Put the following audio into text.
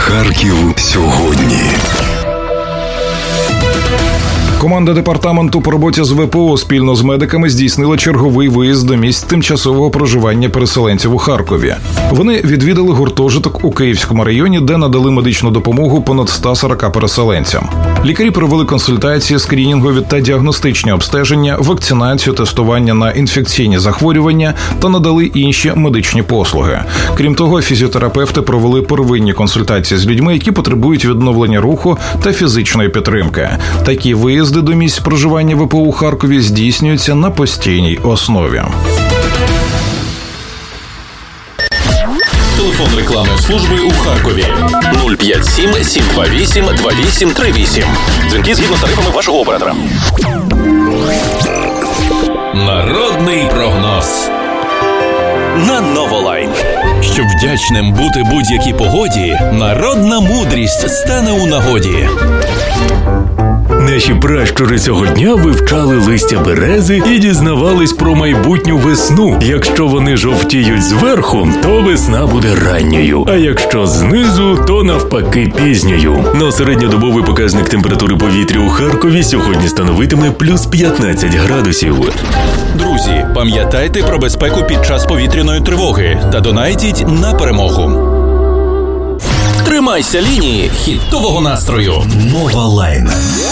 Харків сьогодні. Команда департаменту по роботі з ВПО спільно з медиками здійснила черговий виїзд до місць тимчасового проживання переселенців у Харкові. Вони відвідали гуртожиток у Київському районі, де надали медичну допомогу понад 140 переселенцям. Лікарі провели консультації, скринінгові та діагностичні обстеження, вакцинацію, тестування на інфекційні захворювання та надали інші медичні послуги. Крім того, фізіотерапевти провели первинні консультації з людьми, які потребують відновлення руху та фізичної підтримки. Такі виїзди до місць проживання ВПО у Харкові здійснюються на постійній основі. Телефон рекламної служби у Харкові 057 728 2838. Дзвінки згідно з тарифами вашого оператора. Народний прогноз на Новолайн. Щоб вдячним бути будь-якій погоді, народна мудрість стане у нагоді. Наші пращури цього дня вивчали листя берези і дізнавались про майбутню весну. Якщо вони жовтіють зверху, то весна буде ранньою, а якщо знизу, то навпаки пізньою. Но середньодобовий показник температури повітря у Харкові сьогодні становитиме плюс 15 градусів. Друзі, пам'ятайте про безпеку під час повітряної тривоги та донайтіть на перемогу. Тримайся лінії хітового настрою. Новолайн.